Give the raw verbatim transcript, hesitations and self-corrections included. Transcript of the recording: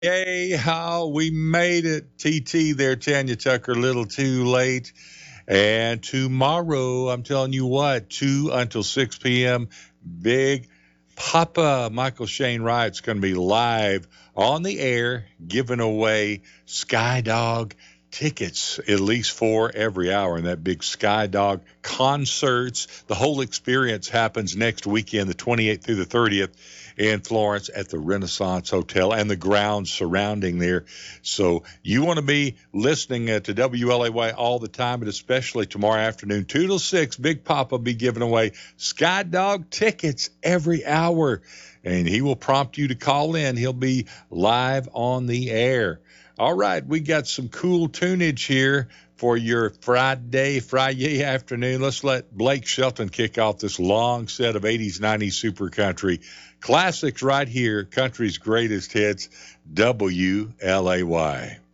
Yay, how we made it. T T there, Tanya Tucker, a little too late. And tomorrow, I'm telling you what, two until six p.m., Big Papa Michael Shane Wright's going to be live on the air giving away Skydog tickets, at least four every hour. And that big Skydog concerts, the whole experience happens next weekend, the twenty-eighth through the thirtieth in Florence at the Renaissance Hotel and the grounds surrounding there. So you want to be listening uh, to W L A Y all the time, but especially tomorrow afternoon, two till six, Big Papa will be giving away Skydog tickets every hour. And he will prompt you to call in. He'll be live on the air. All right, we got some cool tunage here for your Friday, Friday afternoon. Let's let Blake Shelton kick off this long set of eighties, nineties super country classics right here, country's greatest hits, W L A Y.